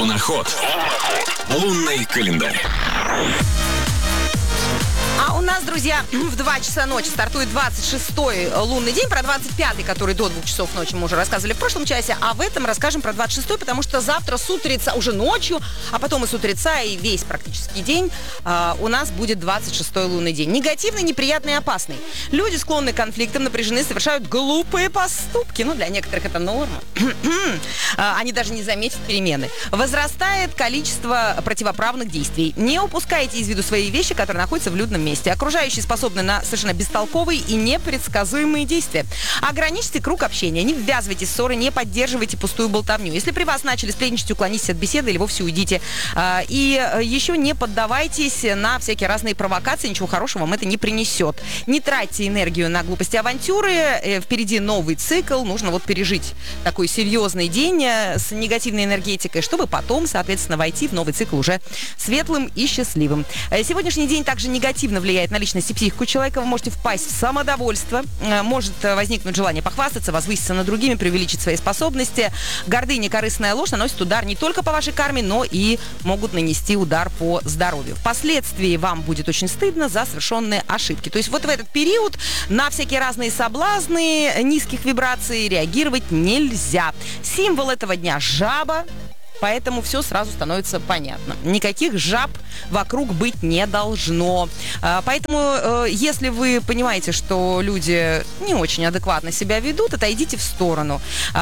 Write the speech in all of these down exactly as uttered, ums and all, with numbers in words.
Луноход. Лунный календарь. А у нас, друзья, в два часа ночи стартует двадцать шестой лунный день. Про двадцать пятый, который до двух часов ночи, мы уже рассказывали в прошлом часе. А в этом расскажем про двадцать шестой, потому что завтра с утреца, уже ночью, а потом и с утреца, и весь практически день а, у нас будет двадцать шестой лунный день. Негативный, неприятный и опасный. Люди, склонны к конфликтам, напряжены, совершают глупые поступки. Ну, для некоторых это норма. Они даже не заметят перемены. Возрастает количество противоправных действий. Не упускайте из виду свои вещи, которые находятся в людном месте. Окружающие способны на совершенно бестолковые и непредсказуемые действия. Ограничьте круг общения, не ввязывайте в ссоры, не поддерживайте пустую болтовню. Если при вас начали сплетничать, уклонитесь от беседы или вовсе уйдите. И еще не поддавайтесь на всякие разные провокации, ничего хорошего вам это не принесет. Не тратьте энергию на глупости, авантюры. Впереди новый цикл, нужно вот пережить такой серьезный день с негативной энергетикой, чтобы потом, соответственно, войти в новый цикл уже светлым и счастливым. Сегодняшний день также негативно влияет на личность и психику человека. Вы можете впасть в самодовольство, может возникнуть желание похвастаться, возвыситься над другими, преувеличить свои способности. Гордыня, корыстная ложь наносит удар не только по вашей карме, но и могут нанести удар по здоровью. Впоследствии вам будет очень стыдно за совершенные ошибки. То есть вот в этот период на всякие разные соблазны низких вибраций реагировать нельзя. Символ этого дня – жаба. Поэтому все сразу становится понятно. Никаких жаб вокруг быть не должно. Поэтому, если вы понимаете, что люди не очень адекватно себя ведут, отойдите в сторону.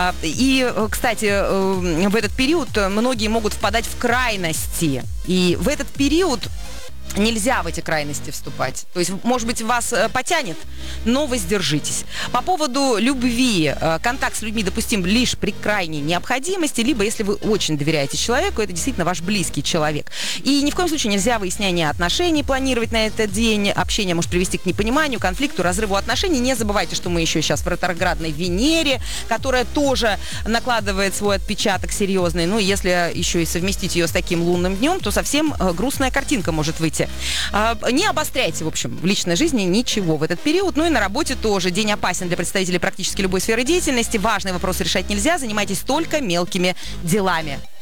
И, кстати, в этот период многие могут впадать в крайности. И в этот период нельзя в эти крайности вступать. То есть, может быть, вас потянет, но воздержитесь. По поводу любви. Контакт с людьми допустим лишь при крайней необходимости, либо если вы очень доверяете человеку, это действительно ваш близкий человек. И ни в коем случае нельзя выяснение отношений планировать на этот день. Общение может привести к непониманию, конфликту, разрыву отношений. Не забывайте, что мы еще сейчас в ретроградной Венере, которая тоже накладывает свой отпечаток серьезный. Ну, если еще и совместить ее с таким лунным днем, то совсем грустная картинка может выйти. Не обостряйте, в общем, в личной жизни ничего в этот период. Ну и на работе тоже. День опасен для представителей практически любой сферы деятельности. Важные вопросы решать нельзя. Занимайтесь только мелкими делами.